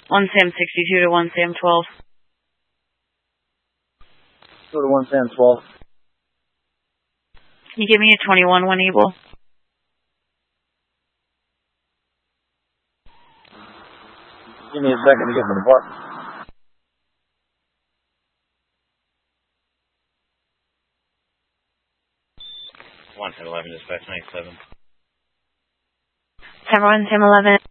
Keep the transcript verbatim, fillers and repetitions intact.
one Sam sixty-two to one Sam twelve. Go to one Sam twelve. Can you give me a twenty-one one Able? Give me a second to get my department. one Sam eleven, dispatch ninety-seven. Sam one Sam eleven.